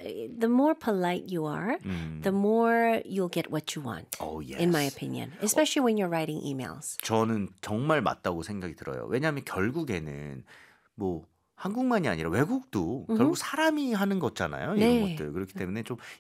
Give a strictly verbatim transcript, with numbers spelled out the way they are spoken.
the more polite you are, 음. the more you'll get what you want. Oh, yes. In my opinion, especially when you're writing emails. 저는 정말 맞다고 생각이 들어요. 왜냐하면 결국에는 뭐 한국만이 아니라 외국도 음흠. 결국 사람이 하는 거잖아요. 이런 네. 것들. 그렇기 때문에 좀